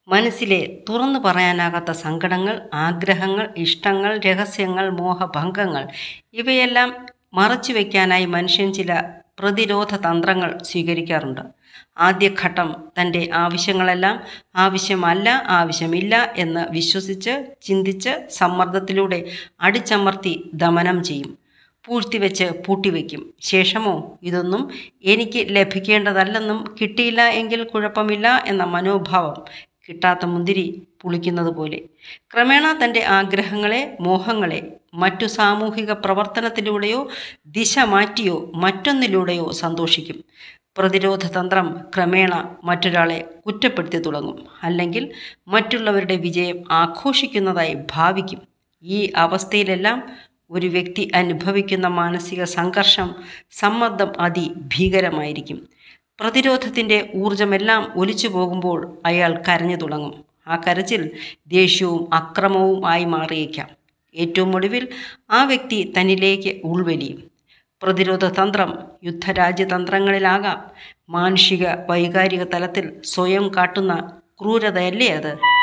മനസ്സിലെ തുറന്നു പറയാനാകാത്ത സങ്കടങ്ങൾ, ആഗ്രഹങ്ങൾ, ഇഷ്ടങ്ങൾ, രഹസ്യങ്ങൾ, മോഹഭംഗങ്ങൾ ഇവയെല്ലാം മറച്ചുവെക്കാനായി മനുഷ്യൻ ചില പ്രതിരോധ തന്ത്രങ്ങൾ സ്വീകരിക്കാറുണ്ട്. ആദ്യഘട്ടം തൻ്റെ ആവശ്യങ്ങളെല്ലാം ആവശ്യമല്ല, ആവശ്യമില്ല എന്ന് വിശ്വസിച്ച്, ചിന്തിച്ച്, സമ്മർദ്ദത്തിലൂടെ അടിച്ചമർത്തി ദമനം ചെയ്യും. പൂഴ്ത്തിവെച്ച് പൂട്ടിവെക്കും. ശേഷമോ ഇതൊന്നും എനിക്ക് ലഭിക്കേണ്ടതല്ലെന്നും കിട്ടിയില്ല എങ്കിൽ കുഴപ്പമില്ല എന്ന മനോഭാവം കിട്ടാത്ത മുന്തിരി പുളിക്കുന്നത് പോലെ ക്രമേണ തൻ്റെ ആഗ്രഹങ്ങളെ, മോഹങ്ങളെ മറ്റു സാമൂഹിക പ്രവർത്തനത്തിലൂടെയോ ദിശ മാറ്റിയോ മറ്റൊന്നിലൂടെയോ സന്തോഷിക്കും. പ്രതിരോധ തന്ത്രം ക്രമേണ മറ്റൊരാളെ കുറ്റപ്പെടുത്തി തുടങ്ങും, അല്ലെങ്കിൽ മറ്റുള്ളവരുടെ വിജയം ആഘോഷിക്കുന്നതായി ഭാവിക്കും. ഈ അവസ്ഥയിലെല്ലാം ഒരു വ്യക്തി അനുഭവിക്കുന്ന മാനസിക സംഘർഷം, സമ്മർദ്ദം അതിഭീകരമായിരിക്കും. പ്രതിരോധത്തിൻ്റെ ഊർജമെല്ലാം ഒലിച്ചു പോകുമ്പോൾ അയാൾ കരഞ്ഞു തുടങ്ങും. ആ കരച്ചിൽ ദേഷ്യവും അക്രമവും ആയി മാറിയേക്കാം. ഏറ്റവും ഒടുവിൽ ആ വ്യക്തി തന്നിലേക്ക് ഉൾവലിയും. പ്രതിരോധ തന്ത്രം യുദ്ധരാജ്യതന്ത്രങ്ങളിലാകാം. മാനുഷിക വൈകാരിക തലത്തിൽ സ്വയം കാട്ടുന്ന ക്രൂരതയല്ലേ അത്?